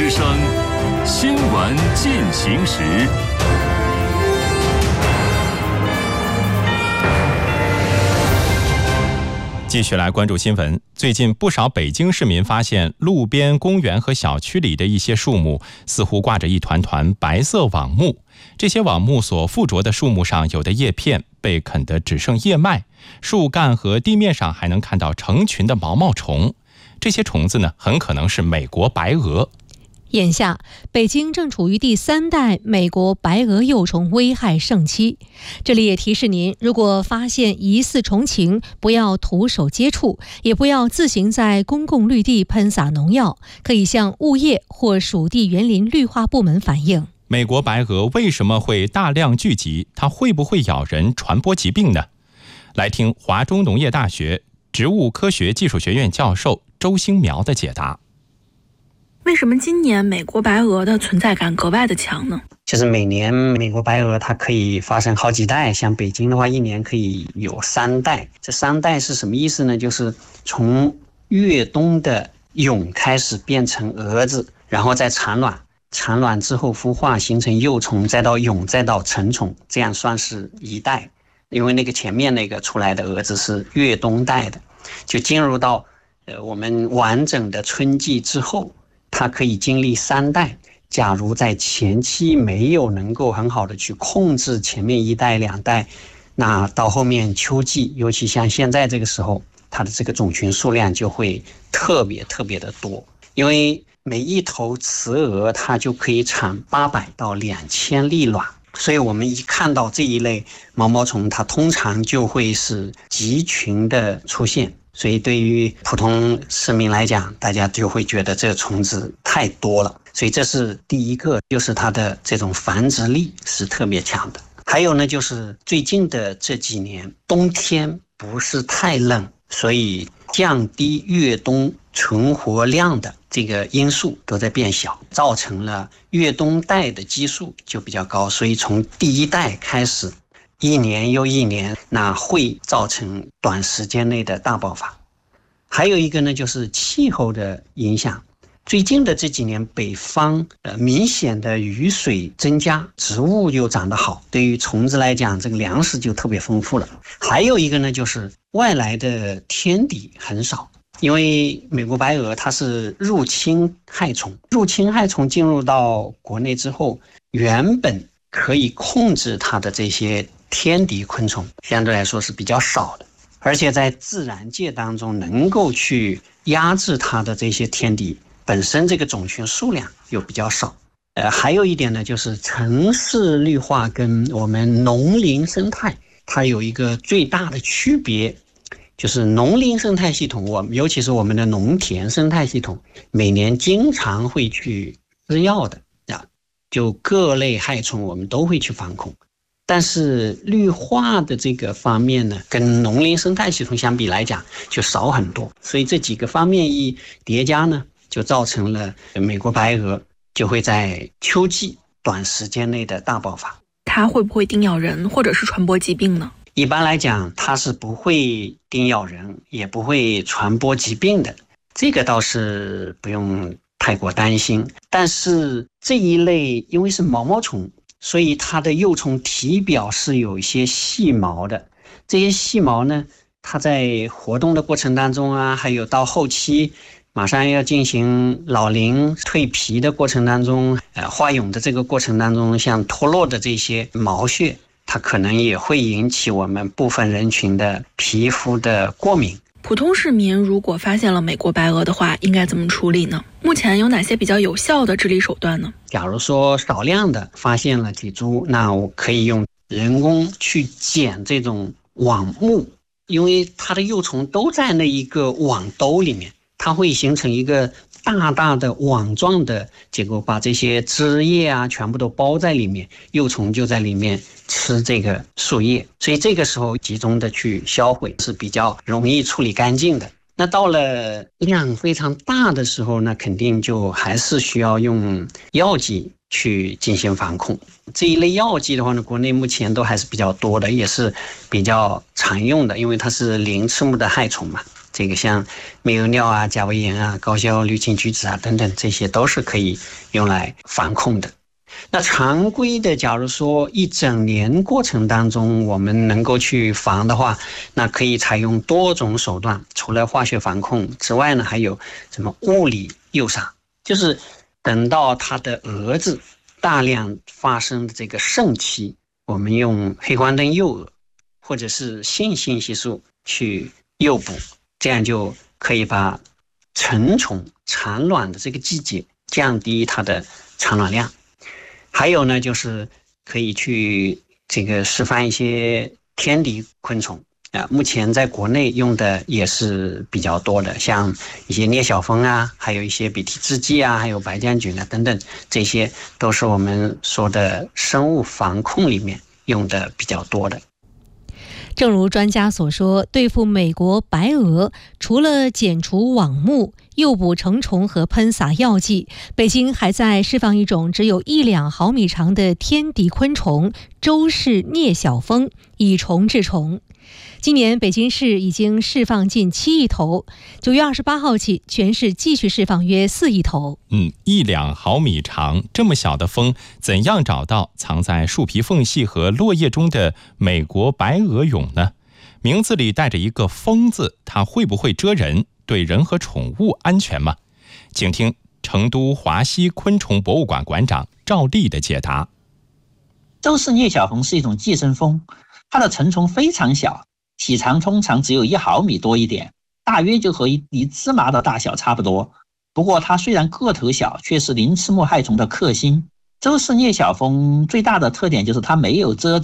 之声新闻进行时。继续来关注新闻。最近不少北京市民发现，路边公园和小区里的一些树木似乎挂着一团团白色网目。这些网目所附着的树木上，有的叶片被啃得只剩叶脉，树干和地面上还能看到成群的毛毛虫。这些虫子呢，很可能是美国白蛾。 眼下，北京正处于第3代美国白蛾幼虫危害盛期。这里也提示您，如果发现疑似虫情，不要徒手接触，也不要自行在公共绿地喷洒农药，可以向物业或属地园林绿化部门反映。 美国白蛾为什么会大量聚集？它会不会咬人，传播疾病呢？来听华中农业大学植物科学技术学院教授周兴苗的解答。 为什么今年美国白蛾的存在感格外的强呢？ 就是每年美国白蛾它可以发生好几代，像北京的话，一年可以有3代。这3代是什么意思呢？就是从越冬的蛹开始变成蛾子，然后再产卵，产卵之后孵化形成幼虫，再到蛹，再到成虫，这样算是1代。因为那个前面那个出来的蛾子是越冬代的，就进入到我们完整的春季之后，它可以经历3代。假如在前期没有能够很好的去控制前面1代2代，那到后面秋季，尤其像现在这个时候，它的这个种群数量就会特别的多。因为每一头雌蛾它就可以产800到2000粒卵，所以我们一看到这一类毛毛虫，它通常就会是集群的出现。所以对于普通市民来讲，大家就会觉得这个虫子太多了，所以这是第一个，就是它的这种繁殖力是特别强的。还有呢，就是最近的这几年冬天不是太冷，所以降低越冬存活量的这个因素都在变小，造成了越冬代的基数就比较高，所以从第1代开始1年又1年，那会造成短时间内的大爆发。还有一个呢，就是气候的影响。最近的这几年，北方明显的雨水增加，植物又长得好，对于虫子来讲，这个粮食就特别丰富了。还有一个呢，就是外来的天敌很少，因为美国白蛾它是入侵害虫，入侵害虫进入到国内之后，原本可以控制它的这些天敌昆虫相对来说是比较少的，而且在自然界当中能够去压制它的这些天敌，本身这个种群数量又比较少。还有一点呢，就是城市绿化跟我们农林生态它有一个最大的区别，就是农林生态系统，尤其是我们的农田生态系统，每年经常会去施药的，就各类害虫我们都会去防控。但是绿化的这个方面呢，跟农林生态系统相比来讲就少很多，所以这几个方面一叠加呢，就造成了美国白蛾就会在秋季短时间内的大爆发。 它会不会叮咬人或者是传播疾病呢？ 一般来讲，它是不会叮咬人，也不会传播疾病的，这个倒是不用太过担心。但是这一类因为是毛毛虫，所以它的幼虫体表是有一些细毛的，这些细毛呢，它在活动的过程当中啊，还有到后期马上要进行老龄蜕皮的过程当中，化蛹的这个过程当中，像脱落的这些毛屑，它可能也会引起我们部分人群的皮肤的过敏。 普通市民如果发现了美国白蛾的话，应该怎么处理呢？目前有哪些比较有效的治理手段呢？ 假如说少量的发现了几株，那我可以用人工去剪这种网目，因为它的幼虫都在那一个网兜里面，它会形成一个大大的网状的结构，把这些枝叶啊全部都包在里面，幼虫就在里面吃这个树叶，所以这个时候集中的去销毁是比较容易处理干净的。那到了量非常大的时候，那肯定就还是需要用药剂去进行防控。这一类药剂的话呢，国内目前都还是比较多的，也是比较常用的，因为它是鳞翅目的害虫嘛。 这个像猕猴尿啊、甲胃炎啊、高效氯氰菊酯啊等等，这些都是可以用来防控的。那常规的，假如说一整年过程当中我们能够去防的话，那可以采用多种手段，除了化学防控之外呢，还有什么物理诱杀，就是等到他的儿子大量发生的这个盛期，我们用黑黄灯诱饵或者是性信息素去诱捕，这样就可以把成虫产卵的这个季节降低它的产卵量。还有呢，就是可以去这个示范一些天敌昆虫啊，目前在国内用的也是比较多的，像一些聂小蜂啊，还有一些笔蹄制剂啊，还有白将菌啊等等，这些都是我们说的生物防控里面用的比较多的。 正如专家所说，对付美国白蛾，除了剪除网目、诱捕成虫和喷洒药剂，北京还在释放一种只有1-2毫米长的天敌昆虫——周氏聂小蜂，以虫治虫。今年北京市已经释放近7亿头，9月28号起，全市继续释放约4亿头。 1-2毫米长，这么小的蜂，怎样找到藏在树皮缝隙和落叶中的美国白蛾蛹呢？名字里带着一个蜂字，它会不会蛰人？对人和宠物安全吗？请听成都华西昆虫博物馆馆长赵丽的解答。 周氏聂小蜂是一种寄生蜂，它的成虫非常小，体长通常只有1毫米多一点，大约就和一粒芝麻的大小差不多。不过它虽然个头小，却是鳞翅目害虫的克星。周氏聂小蜂最大的特点就是它没有蛰